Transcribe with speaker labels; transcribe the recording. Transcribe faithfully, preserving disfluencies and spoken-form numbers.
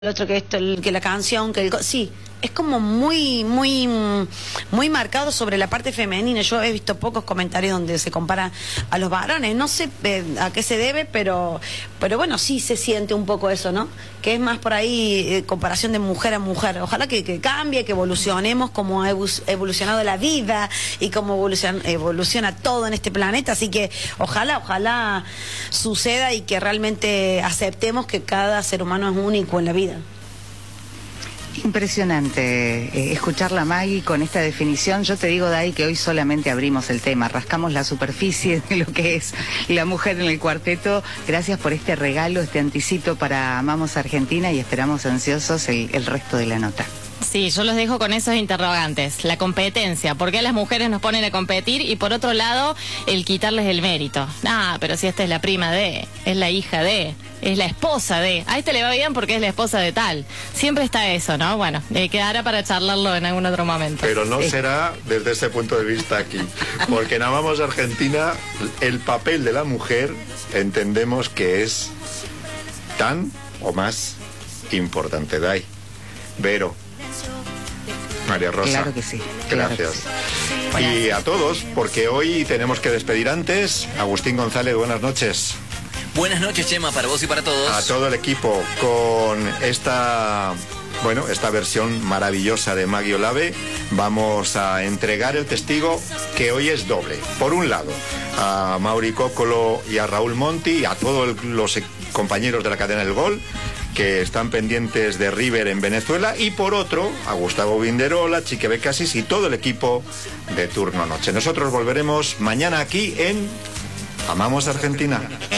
Speaker 1: el otro que esto, el, que la canción, que el... Sí, es como muy, muy, muy marcado sobre la parte femenina. Yo he visto pocos comentarios donde se compara a los varones. No sé eh, a qué se debe, pero, pero bueno, sí se siente un poco eso, ¿no? Que es más por ahí eh, comparación de mujer a mujer. Ojalá que, que cambie, que evolucionemos como ha evolucionado la vida y como evoluciona, evoluciona todo en este planeta. Así que ojalá, ojalá suceda y que realmente aceptemos que cada ser humano es único en la vida.
Speaker 2: Impresionante eh, escucharla, Maggie, con esta definición. Yo te digo, Dai, que hoy solamente abrimos el tema, rascamos la superficie de lo que es la mujer en el cuarteto. Gracias por este regalo, este anticito para Amamos Argentina, y esperamos ansiosos el, el resto de la nota.
Speaker 3: Sí, yo los dejo con esos interrogantes. La competencia, ¿por qué las mujeres nos ponen a competir? Y por otro lado, el quitarles el mérito. Ah, pero si esta es la prima de, es la hija de, es la esposa de. A este le va bien porque es la esposa de tal. Siempre está eso, ¿no? Bueno, eh, quedará para charlarlo en algún otro momento.
Speaker 4: Pero no será desde ese punto de vista aquí. Porque en Amamos Argentina, el papel de la mujer entendemos que es tan o más importante. Dai, Vero, María Rosa.
Speaker 2: Claro que sí. Claro
Speaker 4: Gracias.
Speaker 2: Que sí.
Speaker 4: Y a todos, porque hoy tenemos que despedir antes. Agustín González, buenas noches.
Speaker 5: Buenas noches, Chema, para vos y para todos.
Speaker 4: A todo el equipo con esta, bueno, esta versión maravillosa de Maggie Olave. Vamos a entregar el testigo, que hoy es doble. Por un lado, a Mauri Cóccolo y a Raúl Monti, y a todos los compañeros de la cadena El Gol, que están pendientes de River en Venezuela, y por otro, a Gustavo Binderola, Chique Becasis y todo el equipo de Turno Noche. Nosotros volveremos mañana aquí en Amamos Argentina.